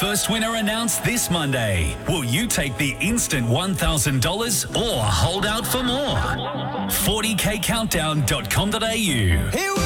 First winner announced this Monday. Will you take the instant $1,000 or hold out for more? 40kcountdown.com.au.